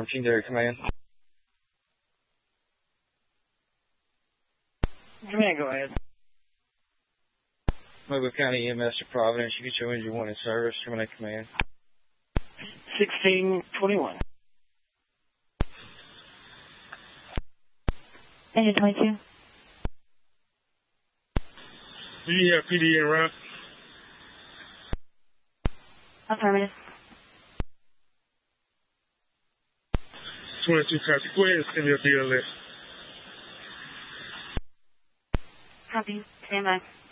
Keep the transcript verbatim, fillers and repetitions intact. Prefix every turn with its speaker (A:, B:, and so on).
A: Farm, Team Dairy Command.
B: Command, go ahead.
A: Mobile County E M S to Providence. You get your engine one in service. Terminate command.
B: sixteen twenty-one.
C: Engine twenty-two.
D: Do you have P D en route?
C: Affirmative.
D: twenty-two copy. Go ahead and send me a B L S.
C: Copy. Stand by.